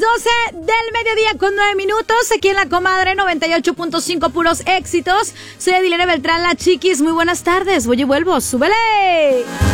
12 del mediodía con 9 minutos, aquí en La Comadre 98.5, puros éxitos. Soy Adilene Beltrán, la Chiquis. Muy buenas tardes, voy y vuelvo, súbele.